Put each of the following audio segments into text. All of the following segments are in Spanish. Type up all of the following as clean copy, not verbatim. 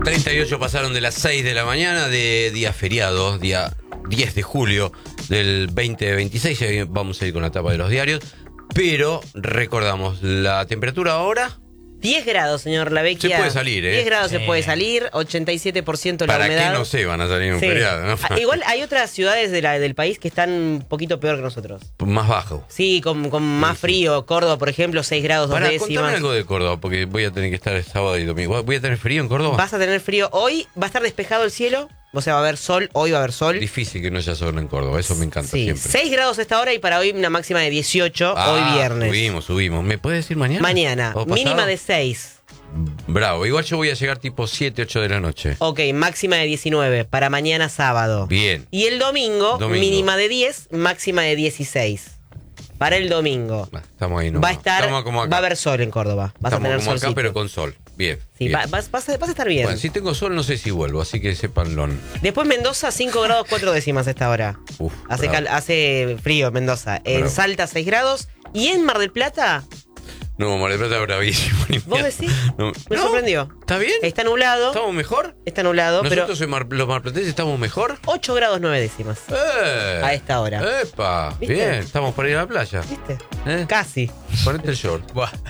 38 pasaron de las 6 de la mañana de día feriado, día 10 de julio del 2026. Ya vamos a ir con la tapa de los diarios. Pero recordamos, la temperatura ahora... 10 grados, señor Lavecchia. Se puede salir, 10 grados se puede salir, 87% la ¿Para humedad. qué no se van a salir en un feriado? ¿No? Igual hay otras ciudades del país que están un poquito peor que nosotros. Más bajo. Sí, con más frío. Córdoba, por ejemplo, 6 grados, 2 décimas. Contame algo de Córdoba, porque voy a tener que estar el sábado y domingo. ¿Voy a tener frío en Córdoba? Vas a tener frío. Hoy va a estar despejado el cielo. O sea, va a haber sol. Hoy va a haber sol. Difícil que no haya sol en Córdoba. Eso me encanta Sí, siempre. 6 grados esta hora y para hoy una máxima de 18. Hoy viernes. Subimos. ¿Me puedes decir mañana? Mañana. Mínima de 6. Bravo. Igual yo voy a llegar tipo 7, 8 de la noche. Ok, máxima de 19 para mañana sábado. Bien. Y el domingo. Mínima de 10, máxima de 16. Para el domingo. Estamos ahí, ¿no? Va a haber sol en Córdoba. Vas a tener como solcito. acá, pero con sol. Bien. Sí, bien. Vas a estar bien. Bueno, si tengo sol no sé si vuelvo, así que sépanlo. Después Mendoza, 5 grados 4 décimas esta hora. Hace frío en Mendoza. En Salta, 6 grados. Y en Mar del Plata... No, Mar del Plata es bravísimo. ¿Vos decís? Me sorprendió. ¿Está bien? Está nublado. ¿Estamos mejor? Está nublado, ¿Nosotros los marplatenses estamos mejor? 8 grados 9 décimas. A esta hora. ¡Epa! ¿Viste? Bien, estamos para ir a la playa. ¿Viste? Casi. Ponete el short.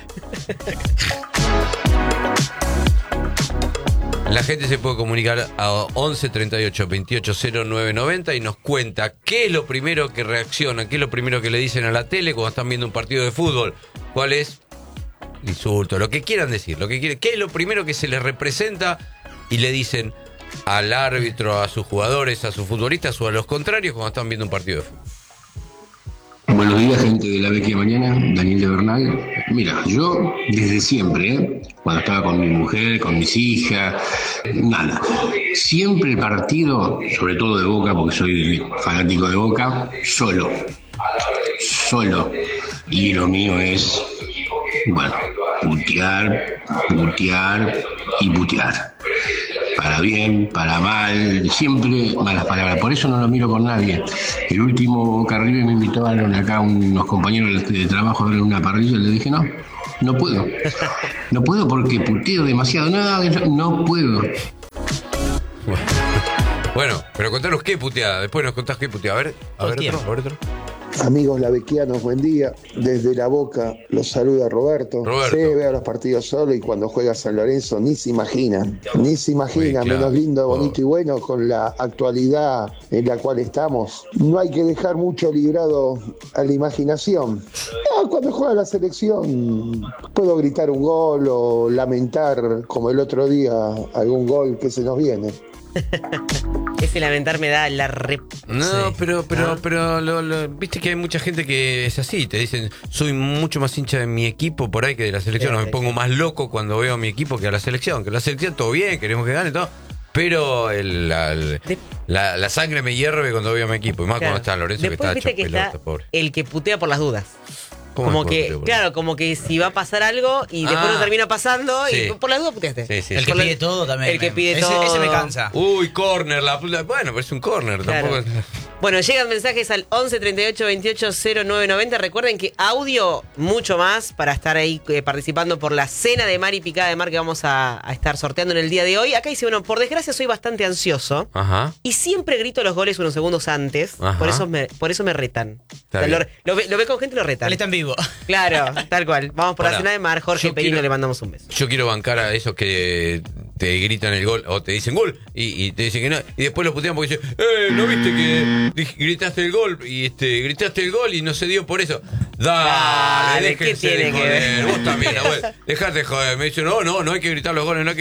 La gente se puede comunicar a 11 38 28 0990 y nos cuenta qué es lo primero que reaccionan, qué es lo primero que le dicen a la tele cuando están viendo un partido de fútbol. ¿Cuál es? Insulto, lo que quieran decir, qué es lo primero que se les representa y le dicen al árbitro, a sus jugadores, a sus futbolistas o a los contrarios cuando están viendo un partido de fútbol. Buenos días, gente de La Vecchia Mañana, Daniel de Bernal. Mira, yo desde siempre, cuando estaba con mi mujer, con mis hijas, nada. Siempre el partido, sobre todo de Boca, porque soy fanático de Boca, solo. Y lo mío es, bueno, putear y putear. Para bien, para mal, siempre malas palabras. Por eso no lo miro con nadie. El último Boca River me invitaron acá unos compañeros de trabajo a ver una parrilla y le dije no puedo. No puedo porque puteo demasiado. No puedo. Bueno, pero contanos qué puteada. Después nos contás qué puteada. A ver otro. Amigos lavecchianos, buen día. Desde La Boca los saluda Roberto. Sí, veo los partidos solo y cuando juega San Lorenzo ni se imaginan. Claro. Menos lindo, bonito y bueno con la actualidad en la cual estamos. No hay que dejar mucho librado a la imaginación. Cuando juega la selección puedo gritar un gol o lamentar como el otro día algún gol que se nos viene. Ese lamentar me da la No, pero viste que hay mucha gente que es así, te dicen, soy mucho más hincha de mi equipo por ahí que de la selección, me pongo más loco cuando veo a mi equipo que a la selección, todo bien, queremos que gane todo, pero la sangre me hierve cuando veo a mi equipo, y más cuando está Lorenzo que está hecho pelota, pobre. El que putea por las dudas. Como que si va a pasar algo y después no termina pasando y por las dudas puteaste. Sí. El que pide todo también. El que pide todo. Ese me cansa. Uy, córner, bueno, pero es un córner, tampoco. Bueno, llegan mensajes al 11 38 28 0990. Recuerden que audio mucho más para estar ahí participando por la cena de mar y picada de mar que vamos a estar sorteando en el día de hoy. Acá dice, por desgracia soy bastante ansioso. Y siempre grito los goles unos segundos antes. Por eso me retan. O sea, lo ve con gente y lo retan. Él está en vivo. Claro, tal cual. Vamos por la cena de mar. Jorge Perino, le mandamos un beso. Yo quiero bancar a esos que te gritan el gol o te dicen gol y te dicen que no. Y después lo putean porque dicen, ¿no viste que gritaste el gol y no se dio por eso? Dale, ¿qué tiene que ver? Vos también, dejate de joder. Me dicen, no hay que gritar los goles,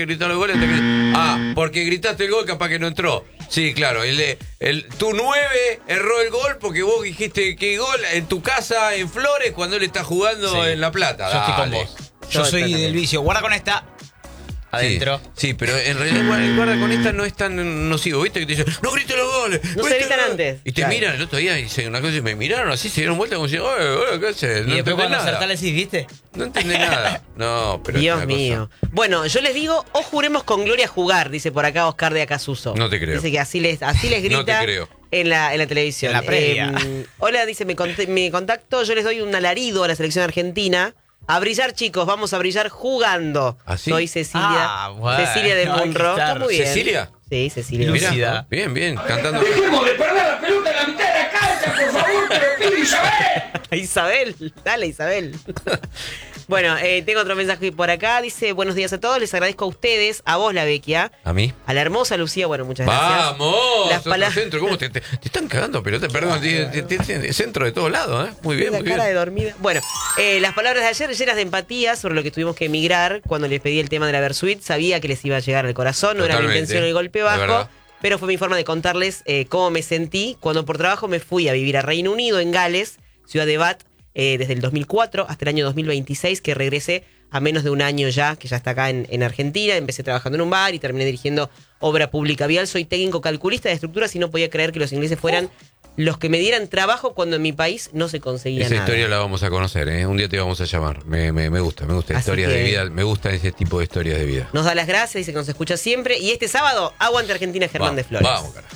porque gritaste el gol, capaz que no entró. Sí, claro, tu 9 erró el gol porque vos dijiste que gol en tu casa en Flores cuando él está jugando en La Plata. Yo estoy con vos. Yo soy del vicio. Guarda con esta. Adentro. Sí, pero en realidad el guarda con esta no es tan nocivo, ¿viste? Que te dicen, no grites los goles. No se gritan antes. Y te miran el otro día y dicen una cosa y me miraron así, se dieron vuelta como si, ¿qué haces? No y después cuando acertás le decís, ¿viste? No entendés nada. No, pero Dios mío. Bueno, yo les digo, o juremos con gloria jugar, dice por acá Oscar de Acasuso. No te creo. Dice que así les grita. No te creo. En la televisión. En la previa. Hola, dice, mi contacto, yo les doy un alarido a la selección argentina. A brillar, chicos, vamos a brillar jugando. ¿Ah, sí? Soy Cecilia. Cecilia de Munro. Está muy bien. ¿Cecilia? Sí, Cecilia. Mira, bien, cantando. Dejemos de perder la pelota en la mitad de la cancha, por favor, te lo pido, Isabel. Isabel, dale, Isabel. Bueno, tengo otro mensaje por acá. Dice, buenos días a todos, les agradezco a ustedes, a vos, la Vecchia. ¿A mí? A la hermosa Lucía, bueno, muchas gracias. ¡Vamos! Centro, ¿cómo te están cagando? Pero perdón, centro de todos lados, ¿eh? Muy bien, muy bien. Cara de dormida. Bueno, las palabras de ayer llenas de empatía sobre lo que tuvimos que emigrar cuando les pedí el tema de la Versuit. Sabía que les iba a llegar al corazón, no era mi intención el golpe bajo, pero fue mi forma de contarles cómo me sentí cuando por trabajo me fui a vivir a Reino Unido, en Gales, ciudad de Bath, desde el 2004 hasta el año 2026, que regresé a menos de un año ya, que ya está acá en Argentina. Empecé trabajando en un bar y terminé dirigiendo obra pública vial. Soy técnico calculista de estructuras y no podía creer que los ingleses fueran los que me dieran trabajo cuando en mi país no se conseguía nada. Esa historia la vamos a conocer, ¿eh? Un día te vamos a llamar. Me gusta. Historias de vida. Me gustan ese tipo de historias de vida. Nos da las gracias, dice que nos escucha siempre. Y este sábado, aguante Argentina, Germán de Flores. Vamos, cara.